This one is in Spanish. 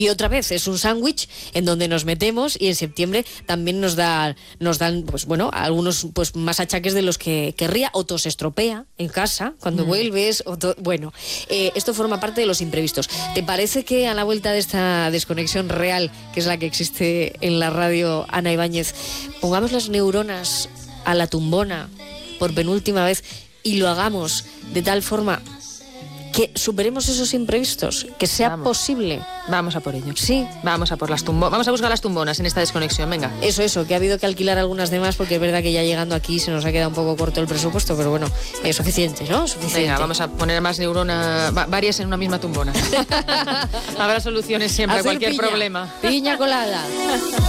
Y otra vez es un sándwich en donde nos metemos y en septiembre también nos dan pues bueno, algunos pues más achaques de los que querría, o se estropea en casa cuando vuelves, bueno, esto forma parte de los imprevistos. ¿Te parece que a la vuelta de esta desconexión real, que es la que existe en la radio, Ana Ibáñez, pongamos las neuronas a la tumbona por penúltima vez y lo hagamos de tal forma que superemos esos imprevistos, que sea posible? Vamos a por ello. Sí. Vamos a por las tumbonas. Vamos a buscar las tumbonas en esta desconexión, venga. Eso, que ha habido que alquilar algunas demás porque es verdad que ya llegando aquí se nos ha quedado un poco corto el presupuesto, pero bueno, es suficiente, ¿no? Suficiente. Venga, vamos a poner más neuronas, varias en una misma tumbona. Habrá soluciones siempre a cualquier problema. Piña colada.